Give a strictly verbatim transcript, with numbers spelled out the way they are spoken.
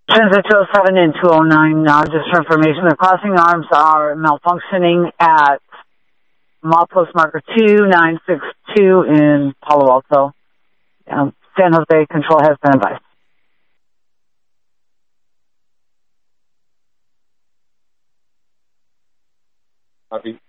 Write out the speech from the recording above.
Transit two oh seven and two oh nine, uh, just for information, the crossing arms are malfunctioning at milepost marker two nine six two in Palo Alto. Um, San Jose Control has been advised. Copy.